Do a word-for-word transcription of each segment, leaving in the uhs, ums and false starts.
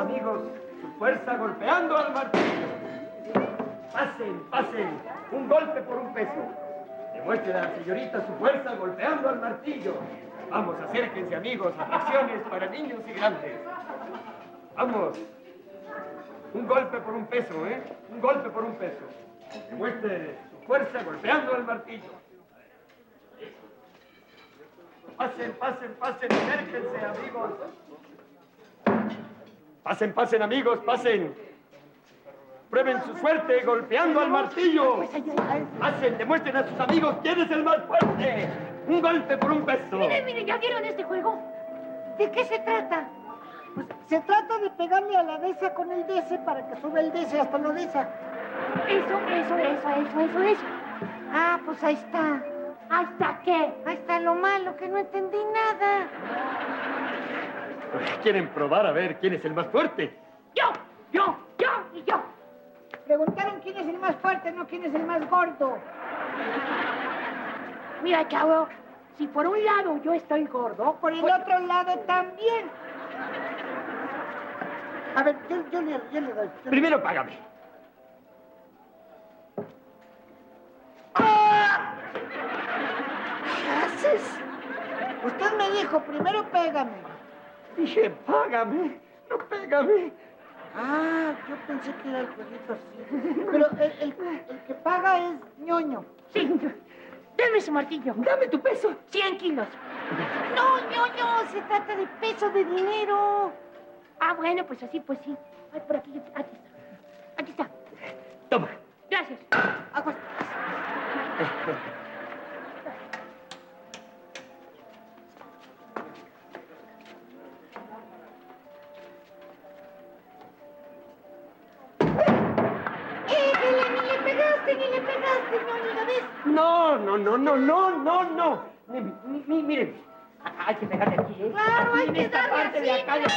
amigos su fuerza golpeando al martillo. Pasen, pasen, un golpe por un peso. Demuestren a la señorita su fuerza golpeando al martillo. Vamos, acérquense, amigos, atracciones para niños y grandes. Vamos. Un golpe por un peso, ¿eh? Un golpe por un peso. Demuestre su fuerza golpeando al martillo. Pasen, pasen, pasen, acérquense, amigos. Pasen, pasen, amigos, pasen. Prueben su suerte golpeando al martillo. Pasen, demuestren a sus amigos quién es el más fuerte. Un golpe por un peso. Miren, miren, ¿ya vieron este juego? ¿De qué se trata? Pues se trata de pegarle a la de esa con el de ese para que sube el de ese hasta la de esa. Eso, eso, eso, eso, eso, eso. Ah, pues ahí está. ¿Ahí está qué? Ahí está lo malo, que no entendí nada. ¿Quieren probar a ver quién es el más fuerte? Yo, yo, yo y yo. Preguntaron quién es el más fuerte, no quién es el más gordo. Mira, chavo, si por un lado yo estoy gordo... Por el pues... otro lado también. A ver, yo, yo, le, yo le doy. Yo Primero le... págame. ¡Ah! ¿Qué haces? Usted me dijo, primero pégame. Dije, págame, no pégame. Ah, yo pensé que era el jueguito así. Pero el, el, el que paga es ñoño. Sí, deme su martillo. Dame tu peso. Cien kilos. No, ñoño, se trata de peso de dinero. Ah, bueno, pues así, pues sí. Ay, por aquí, aquí está. Aquí está. Toma. Gracias. Agua. No, no, no, no, no, no, no. Mi, mi, mi, miren, hay que pegarle aquí, ¿eh? Claro, aquí, hay en que esta darle parte así, de acá. De...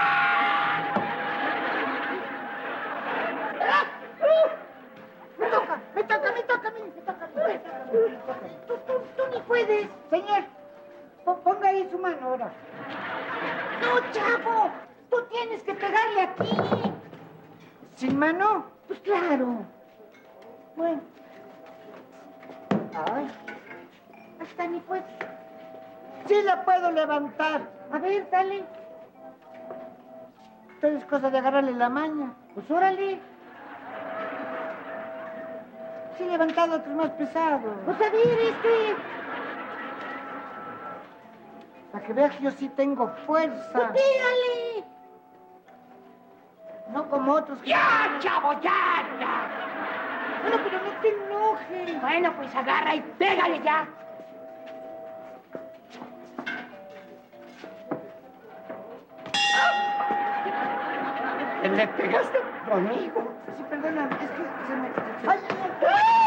Me toca, me toca, me toca a mí, me toca a mí, me toca a mí. Tú, tú, tú ni puedes. Señor, ponga ahí su mano ahora. No, chavo, tú tienes que pegarle aquí. ¿Sin mano? Pues claro. Bueno. Ay, hasta ni puedo. Sí la puedo levantar. A ver, dale. Esto es cosa de agarrarle la maña. Pues órale. Sí he levantado otros más pesados. Pues a ver, este. Para que veas que yo sí tengo fuerza. Pues pégale. No como otros que... ¡Ya, chavo, ya, ya! Bueno, pero no te enojes. Bueno, pues agarra y pégale ya. ¿Le pegaste conmigo? Sí, perdona, es que se me... ¡Ay, ay, ay!